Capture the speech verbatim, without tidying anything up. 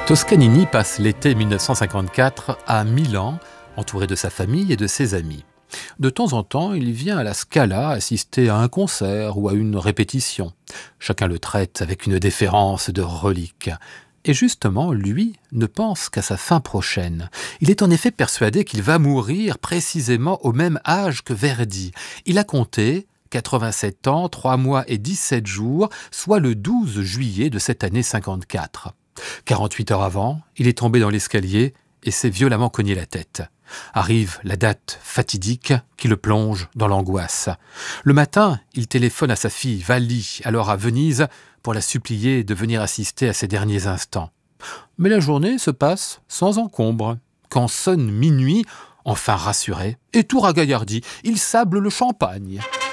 Toscanini passe l'été mille neuf cent cinquante-quatre à Milan, entouré de sa famille et de ses amis. De temps en temps, il vient à la Scala assister à un concert ou à une répétition. Chacun le traite avec une déférence de relique. Et justement, lui ne pense qu'à sa fin prochaine. Il est en effet persuadé qu'il va mourir précisément au même âge que Verdi. Il a compté quatre-vingt-sept ans, trois mois et dix-sept jours, soit le douze juillet de cette année cinquante-quatre. quarante-huit heures avant, il est tombé dans l'escalier et s'est violemment cogné la tête. Arrive la date fatidique qui le plonge dans l'angoisse. Le matin, il téléphone à sa fille Valli, alors à Venise, pour la supplier de venir assister à ses derniers instants. Mais la journée se passe sans encombre. Quand sonne minuit, enfin rassuré, et tout ragaillardi, il sable le champagne.